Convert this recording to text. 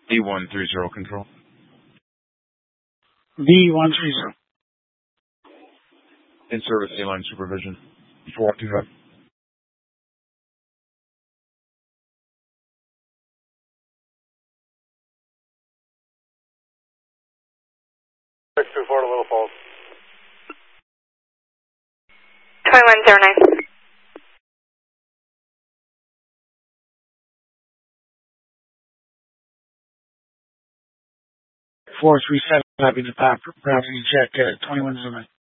B130 control. B130. In service, A-line supervision. 4125. X24 to Little Falls. 2109. 437, happy to pop, property check at 2109.